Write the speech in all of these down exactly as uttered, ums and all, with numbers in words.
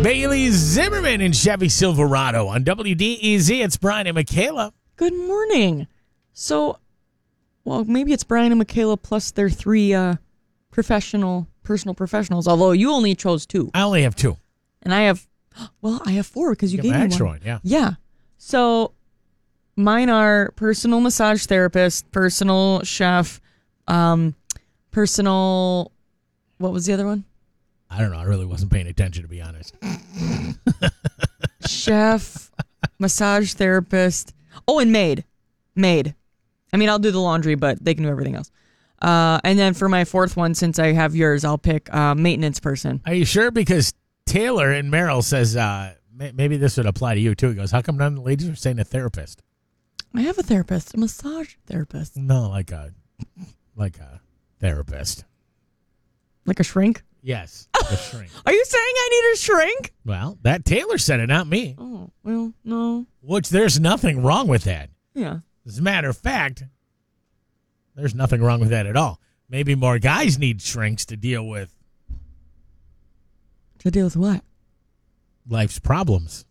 Bailey Zimmerman in Chevy Silverado on W D E Z. It's Brian and Michaela. Good morning. So, well, maybe it's Brian and Michaela plus their three uh, professional, personal professionals, although you only chose two. I only have two. And I have, well, I have four because you, you gave me me extra one. one. Yeah. Yeah. So, mine are personal massage therapist, personal chef, um, personal, what was the other one? I don't know. I really wasn't paying attention, to be honest. Chef, massage therapist. Oh, and maid. Maid. I mean, I'll do the laundry, but they can do everything else. Uh, and then for my fourth one, since I have yours, I'll pick uh, maintenance person. Are you sure? Because Taylor and Merrill says uh, may- maybe this would apply to you, too. He goes, how come none of the ladies are saying a therapist? I have a therapist, a massage therapist. No, like a, like a therapist. Like a shrink? Yes, a shrink. Are you saying I need a shrink? Well, that Taylor said it, not me. Oh, well, no. Which there's nothing wrong with that. Yeah. As a matter of fact, there's nothing wrong with that at all. Maybe more guys need shrinks to deal with To deal with what? life's problems.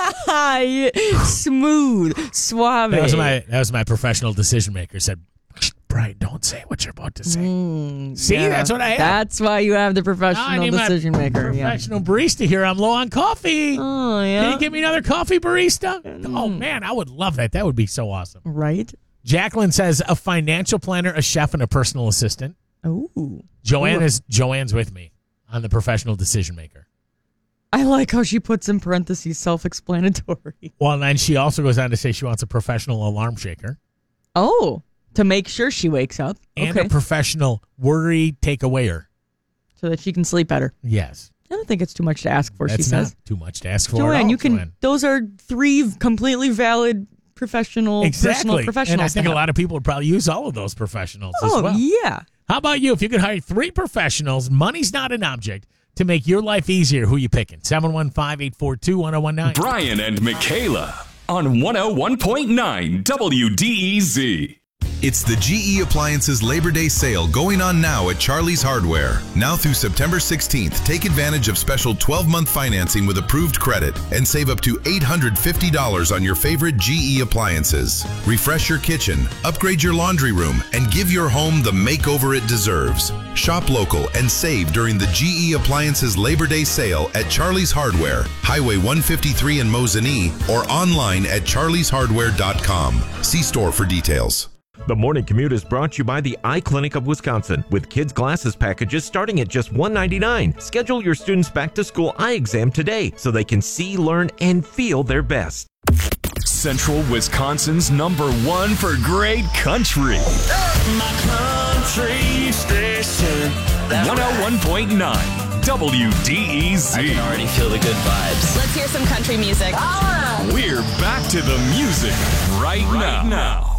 Smooth, suave. That was my that was my professional decision maker. Said, Brian, don't say what you're about to say. Mm, See, yeah. that's what I have. That's why you have the I professional need my decision maker. Yeah. Professional barista here. I'm low on coffee. Oh, yeah. Can you give me another coffee, barista? Oh, man, I would love that. That would be so awesome. Right? Jacqueline says a financial planner, a chef, and a personal assistant. Oh. Joanne Ooh. is Joanne's with me on the professional decision maker. I like how she puts in parentheses self-explanatory. Well, and then she also goes on to say she wants a professional alarm shaker. Oh, to make sure she wakes up. And Okay. a professional worry takeawayer. So that she can sleep better. Yes. I don't think it's too much to ask for, That's she not says. too much to ask for at Joanne, all, you can, Joanne. those are three completely valid professional, personal Exactly. professionals. And I to think a have. lot of people would probably use all of those professionals Oh, as well. yeah. How about you? If you could hire three professionals, money's not an object, to make your life easier, who you picking? seven one five, eight four two, one oh one nine. Brian and Michaela on one oh one point nine W D E Z. It's the G E Appliances Labor Day sale going on now at Charlie's Hardware. Now through September sixteenth, take advantage of special twelve-month financing with approved credit and save up to eight hundred fifty dollars on your favorite G E appliances. Refresh your kitchen, upgrade your laundry room, and give your home the makeover it deserves. Shop local and save during the G E Appliances Labor Day sale at Charlie's Hardware, Highway one fifty-three in Mosinee, or online at charlies hardware dot com. See store for details. The Morning Commute is brought to you by the Eye Clinic of Wisconsin, with kids' glasses packages starting at just one dollar and ninety-nine cents. Schedule your students' back-to-school eye exam today so they can see, learn, and feel their best. Central Wisconsin's number one for great country. My country station. one oh one point nine W D E Z. I can already feel the good vibes. Let's hear some country music. We're back to the music right, right now. now.